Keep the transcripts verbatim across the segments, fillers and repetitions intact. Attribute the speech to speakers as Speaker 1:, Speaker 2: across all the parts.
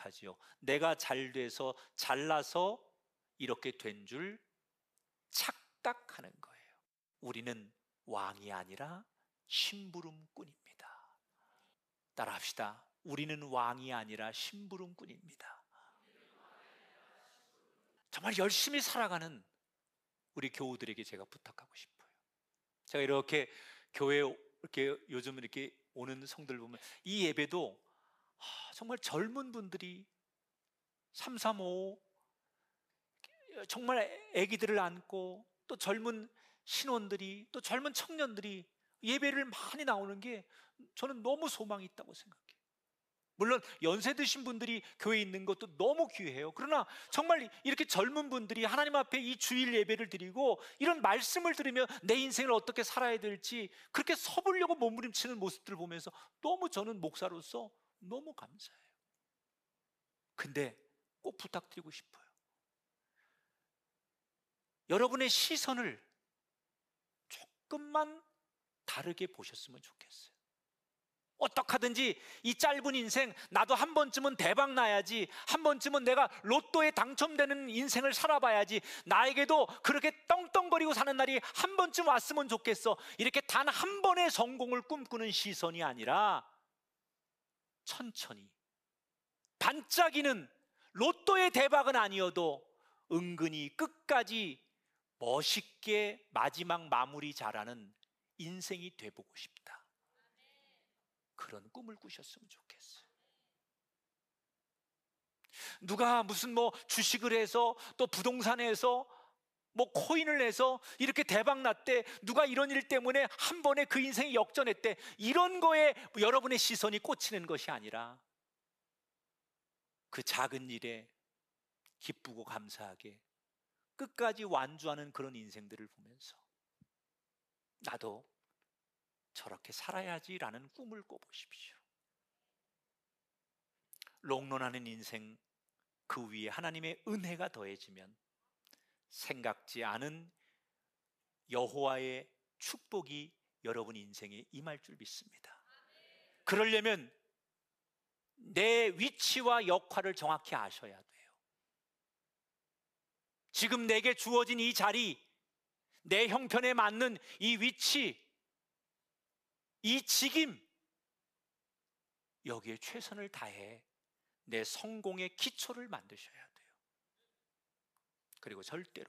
Speaker 1: 생각하지요. 내가 잘 돼서 잘나서 이렇게 된 줄 착각하는 거예요. 우리는 왕이 아니라 심부름꾼입니다. 따라합시다. 우리는 왕이 아니라 심부름꾼입니다. 정말 열심히 살아가는 우리 교우들에게 제가 부탁하고 싶어요. 제가 이렇게 교회 이렇게 요즘 이렇게 오는 성들 보면 이 예배도 정말 젊은 분들이 삼삼오오 정말 아기들을 안고 또 젊은 신혼들이 또 젊은 청년들이 예배를 많이 나오는 게 저는 너무 소망이 있다고 생각해요. 물론 연세 드신 분들이 교회에 있는 것도 너무 귀해요. 그러나 정말 이렇게 젊은 분들이 하나님 앞에 이 주일 예배를 드리고 이런 말씀을 들으며 내 인생을 어떻게 살아야 될지 그렇게 서보려고 몸부림치는 모습들을 보면서 너무 저는 목사로서 너무 감사해요. 근데 꼭 부탁드리고 싶어요. 여러분의 시선을 조금만 다르게 보셨으면 좋겠어요. 어떻게 하든지 이 짧은 인생 나도 한 번쯤은 대박 나야지, 한 번쯤은 내가 로또에 당첨되는 인생을 살아봐야지, 나에게도 그렇게 떵떵거리고 사는 날이 한 번쯤 왔으면 좋겠어, 이렇게 단 한 번의 성공을 꿈꾸는 시선이 아니라 천천히 반짝이는 로또의 대박은 아니어도 은근히 끝까지 멋있게 마지막 마무리 잘하는 인생이 돼보고 싶다, 그런 꿈을 꾸셨으면 좋겠어요. 누가 무슨 뭐 주식을 해서 또 부동산에 해서 뭐 코인을 해서 이렇게 대박 났대, 누가 이런 일 때문에 한 번에 그 인생이 역전했대, 이런 거에 여러분의 시선이 꽂히는 것이 아니라 그 작은 일에 기쁘고 감사하게 끝까지 완주하는 그런 인생들을 보면서 나도 저렇게 살아야지라는 꿈을 꿔보십시오. 롱런하는 인생 그 위에 하나님의 은혜가 더해지면 생각지 않은 여호와의 축복이 여러분 인생에 임할 줄 믿습니다. 그러려면 내 위치와 역할을 정확히 아셔야 돼요. 지금 내게 주어진 이 자리, 내 형편에 맞는 이 위치, 이 직임, 여기에 최선을 다해 내 성공의 기초를 만드셔야 돼요. 그리고 절대로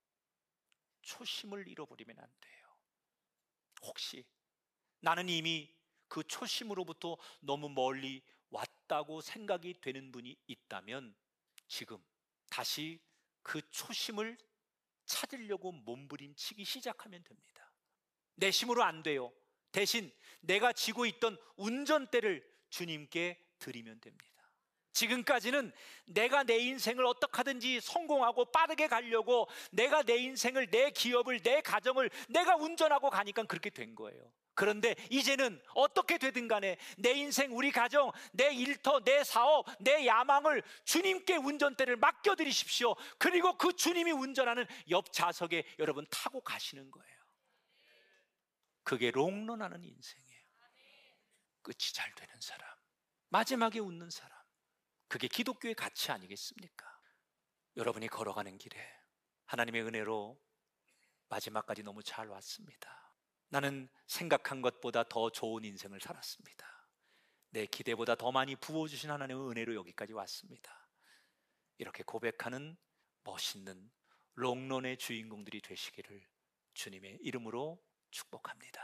Speaker 1: 초심을 잃어버리면 안 돼요. 혹시 나는 이미 그 초심으로부터 너무 멀리 왔다고 생각이 되는 분이 있다면 지금 다시 그 초심을 찾으려고 몸부림치기 시작하면 됩니다. 내 힘으로 안 돼요. 대신 내가 쥐고 있던 운전대를 주님께 드리면 됩니다. 지금까지는 내가 내 인생을 어떻게 하든지 성공하고 빠르게 가려고 내가 내 인생을, 내 기업을, 내 가정을 내가 운전하고 가니까 그렇게 된 거예요. 그런데 이제는 어떻게 되든 간에 내 인생, 우리 가정, 내 일터, 내 사업, 내 야망을 주님께 운전대를 맡겨드리십시오. 그리고 그 주님이 운전하는 옆 좌석에 여러분 타고 가시는 거예요. 그게 롱런하는 인생이에요. 끝이 잘 되는 사람, 마지막에 웃는 사람, 그게 기독교의 가치 아니겠습니까? 여러분이 걸어가는 길에 하나님의 은혜로 마지막까지 너무 잘 왔습니다. 나는 생각한 것보다 더 좋은 인생을 살았습니다. 내 기대보다 더 많이 부어주신 하나님의 은혜로 여기까지 왔습니다. 이렇게 고백하는 멋있는 롱런의 주인공들이 되시기를 주님의 이름으로 축복합니다.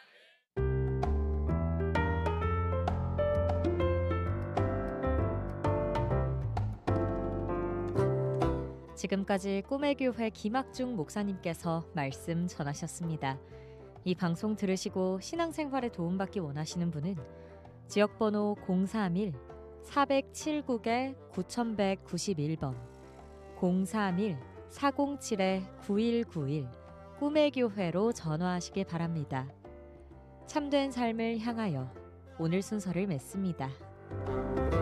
Speaker 2: 지금까지 꿈의 교회 김학중 목사님께서 말씀 전하셨습니다. 이 방송 들으시고 신앙생활에 도움받기 원하시는 분은 지역번호 공사일 사칠구 구일구일 번, 공사일 사공칠 구일구일 꿈의 교회로 전화하시기 바랍니다. 참된 삶을 향하여 오늘 순서를 맺습니다.